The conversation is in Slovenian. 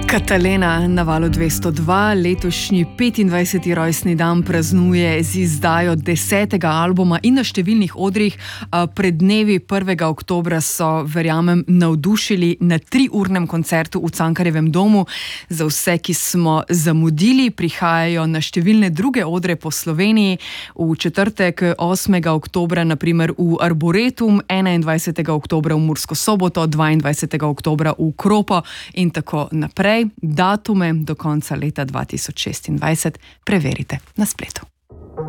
Katalena na Valu 202 letošnji 25. rojstni dan praznuje z izdajo 10. albuma in na številnih odrih. Pred dnevi 1. oktobra so, verjamem, navdušili na 3-urnem koncertu v Cankarjevem domu. Za vse, ki smo zamudili, prihajajo na številne druge odre po Sloveniji. V četrtek 8. oktobra naprimer v Arboretum, 21. oktobra v Mursko Soboto, 22. oktobra v Kropo in tako naprej. Datume do konca leta 2026 preverite na spletu.